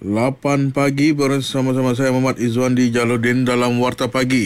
8 pagi bersama-sama saya Muhammad Izwandi Jaludin dalam Warta Pagi.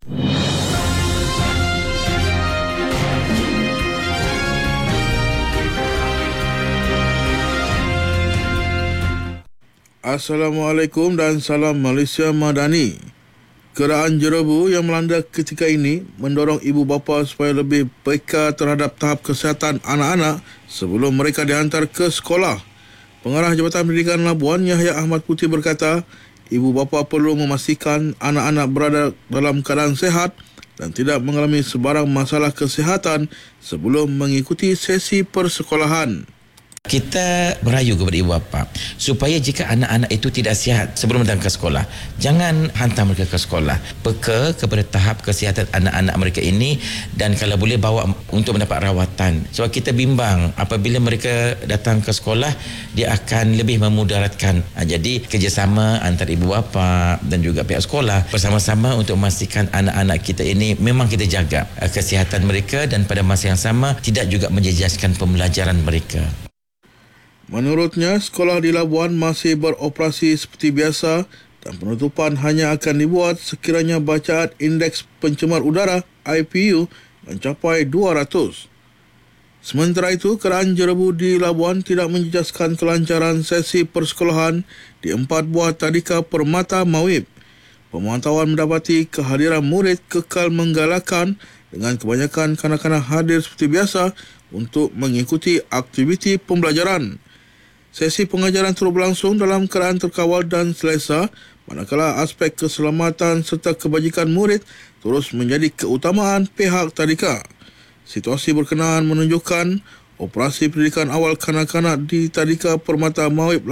Assalamualaikum dan salam Malaysia Madani. Keraan jerebu yang melanda ketika ini mendorong ibu bapa supaya lebih peka terhadap tahap kesihatan anak-anak sebelum mereka dihantar ke sekolah. Pengarah Jabatan Pendidikan Labuan, Yahya Ahmad Putih berkata, ibu bapa perlu memastikan anak-anak berada dalam keadaan sehat dan tidak mengalami sebarang masalah kesihatan sebelum mengikuti sesi persekolahan. Kita merayu kepada ibu bapa supaya jika anak-anak itu tidak sihat sebelum datang ke sekolah, jangan hantar mereka ke sekolah. Peka kepada tahap kesihatan anak-anak mereka ini dan kalau boleh bawa untuk mendapat rawatan. Sebab kita bimbang apabila mereka datang ke sekolah, dia akan lebih memudaratkan. Jadi kerjasama antara ibu bapa dan juga pihak sekolah bersama-sama untuk memastikan anak-anak kita ini memang kita jaga kesihatan mereka dan pada masa yang sama tidak juga menjejaskan pembelajaran mereka. Menurutnya, sekolah di Labuan masih beroperasi seperti biasa dan penutupan hanya akan dibuat sekiranya bacaan Indeks Pencemar Udara IPU mencapai 200. Sementara itu, keraan jerebu di Labuan tidak menjejaskan kelancaran sesi persekolahan di 4 buah tadika permata Mawib. Pemantauan mendapati kehadiran murid kekal menggalakkan dengan kebanyakan kanak-kanak hadir seperti biasa untuk mengikuti aktiviti pembelajaran. Sesi pengajaran terus berlangsung dalam keadaan terkawal dan selesa, manakala aspek keselamatan serta kebajikan murid terus menjadi keutamaan pihak tadika. Situasi berkenaan menunjukkan operasi pendidikan awal kanak-kanak di tadika permata Mawib